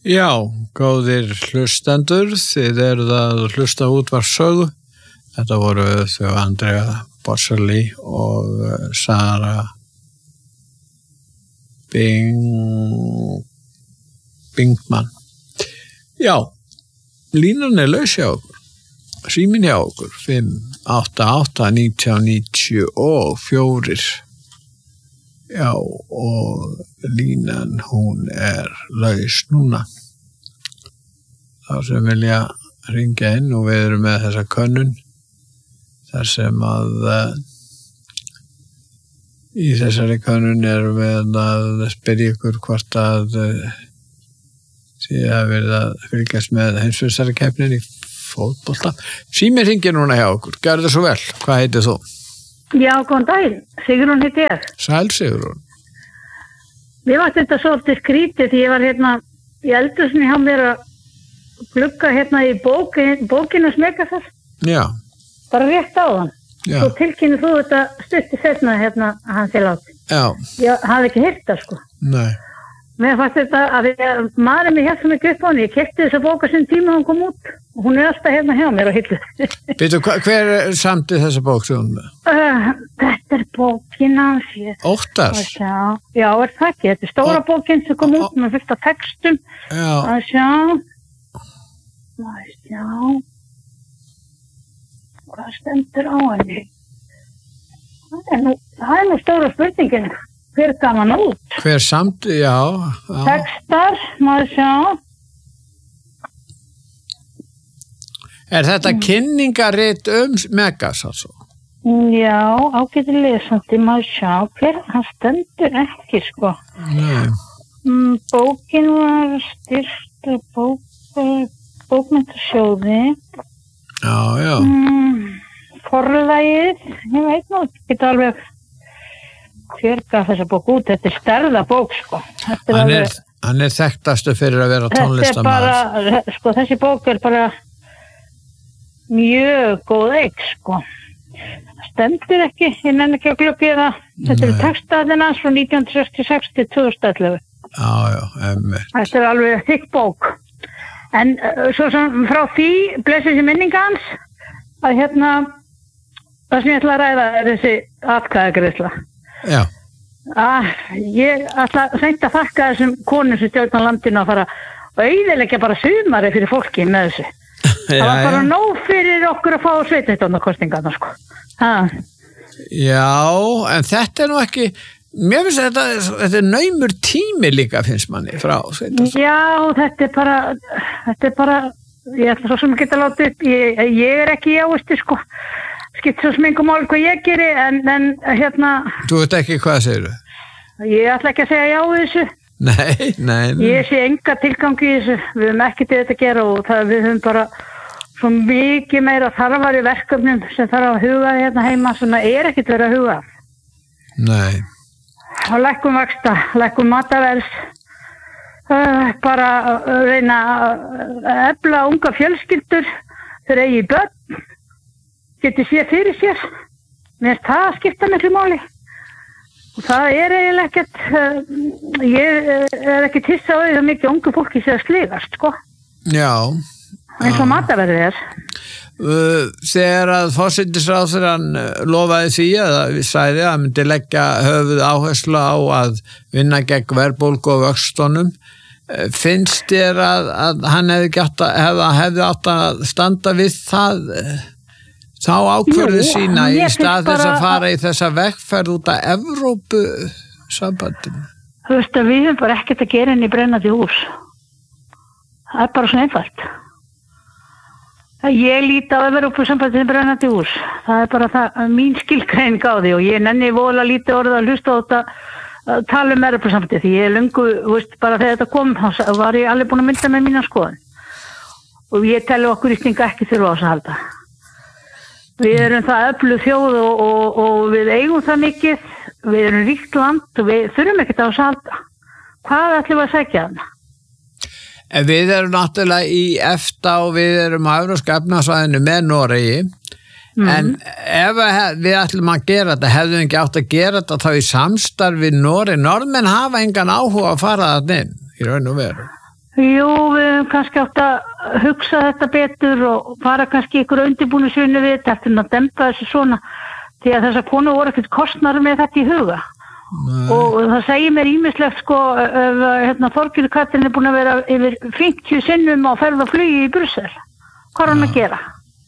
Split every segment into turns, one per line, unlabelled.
Já, góðir hlustendur, þið eruð að hlusta útvarpssögu. Þetta voru þau Andrea Bocelli og Sara Bingman. Já, línan laus hjá okkur, síminn hjá okkur, 588-1994. Já, og línan hún laus núna. Þá sem vilja ringja inn og við erum með þessa könnun þar sem að í þessari könnun erum við að spyrja ykkur hvort að þið hafi verið að fylgjast með heimsmeistarakeppnin í fótbolta. Síminn hringir núna hjá okkur. Gjörðu það svo vel. Hvað heitir þú?
Já, góðan daginn. Sigrún heiti ég.
Sæl Sigrún.
Mér var þetta svolítið skrítið því ég var í eldhúsinu hjá mér að glugga í bókinu Smekafell.
Já.
Bara rétt á hann.
Já.
Svo tilkynnir þú þetta stutti seinna að hann sé láti.
Já.
Ég hafði ekki heyrt það, sko.
Nei.
Mér fannst þetta að maðurinn mig hélt svo mikið upp á hann. Ég keypti þessa bóka sem tíma hann kom út og hún alltaf hjá mér á hillu.
Býtu, hver samdi þessa bók sem hún með?
Þetta bókin hans.
Óttar?
Já, það ekki. Þetta stóra bókin sem kom út með fullt af textum.
Já.
Að sjá. Hvað stendur á henni? Það nú stóra spurningin. Hver gaf hann út?
Hver samdi, já.
Textar, maður sjá.
Þetta kynningarit Megas, altså?
Já, ágæti lesandi, maður sjá. Hann stendur ekki, sko.
Nei.
Bókin var styrkt bókmenntasjóði.
Já.
Forlagið, ég veit nú, ekki alveg hver gaf þessa bók út. Þetta stærða bók, sko.
Hann þekktastu fyrir að vera tónlistarmaður.
Þessi bók bara mjög góð eign, sko. Stendur ekki, ég nenni ekki að glugga það. Þetta textaðinn hans frá 1966 til 2011.
Já, einmitt.
Þetta alveg þykk bók. En svo sem frá því blessi þessi minninga hans að það sem ég ætla að ræða þessi atkvæðagreiðsla.
Já.
Ég ætla seint að þakka þessum konum sem stjórna landinu að fara og eyðileggja bara sumari fyrir fólki með þessu. Það var bara nóg fyrir okkur að fá sveitarstjórnarkosningarnar, sko.
Já, en þetta nú ekki, mér finnst þetta naumur tími líka finnst manni frá sveitarstjórn. Já,
þetta er bara, ég ætla svo sem að geta látið upp, ég ekki jáisti, sko. Skipt svo sem einhver mál hvað ég geri, en
Þú veit ekki hvað segir þú?
Ég ætla ekki að segja já við þessu.
Nei.
Ég sé enga tilgangi í þessu. Við höfum ekki til þetta að gera og við höfum bara svo mikið meira þarfari verkefnum sem þarf að huga heima sem ekki verið að huga.
Nei.
Og lækkun vaxta, lækkun mataverðs, bara reyna að efla unga fjölskyldur fyrir eigi börn. Geti séð fyrir sér. Mér finnst það að skipta miklu máli. Og það eiginlega ekkert, ég ekki hissa á því það mikið ungu fólki sé að sligast, sko. Já. Eins og mataverðið
Þegar að forsætisráðherrann lofaði því að við sagði að myndi leggja höfuð áherslu á að vinna gegn verðbólgu og vöxtunum, finnst þér að hann hefði átt að standa við það þá ákvörðu sína í stað þess að fara í þessa vegferð út af Evrópusambandinu?
Þú veist að við höfum bara ekkert að gera inn í brennandi hús. Það er bara svona einfalt. Ég líti á Evrópusambandinu brennandi hús. Það er bara mín skilgreining á því og ég nenni vola lítið orðið að hlusta á þetta að tala Evrópusambandið því ég löngu, bara þegar þetta kom þá var ég alveg búin að mynda með mína skoðun. Og ég telli okkur Íslendinga ekki þurfa á þess að halda. Við erum það öflug þjóð og við eigum það mikið, við erum ríkt land og við þurfum ekkert á þess að halda. Hvað ætlum við að segja þarna?
Við erum náttúrulega í EFTA og við erum á Evrópska efnahagssvæðinu með Noregi, en ef við ætlum að gera þetta, hefðum við ekki átt að gera þetta þá í samstarfi við Noregi. Norðmenn hafa engan áhuga að fara þarna inn, í raun og veru.
Jú, við höfum kannski átt að hugsa þetta betur og fara kannski ykkur undirbúningsvinnu við þetta eftir að dempa þessu svona því að þessar konur voru ekkert kostnar með þetta í huga. Og það segir mér ýmislegt sko ef Þorgerður Katrín er búin að vera yfir 50 sinnum á ferð og flugi í Brussel. Hvað er hann að gera?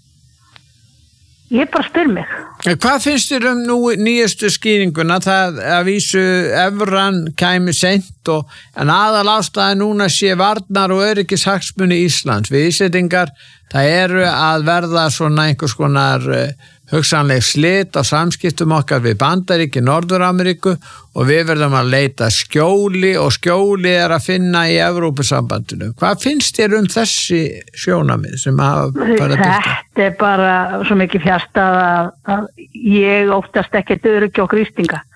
Ég bara spyr mig.
Hvað finnst þér nú nýjastu skýringuna? Það að vísu evran kæmi seint en aðalástæða núna sé varnar og öryggishagsmuni Íslands. Við Íslendingar það eru að verða svona einhvers konar hugsanleg slit á samskiptum okkar við Bandaríki, Norður-Ameríku og við verðum að leita skjóli og skjóli er að finna í Evrópusambandinu. Hvað finnst þér þessi sjónamið sem hafa farið að byrta?
Þetta er bara svo mikið fjarstað að ég óttast ekki öryggi og grístinga.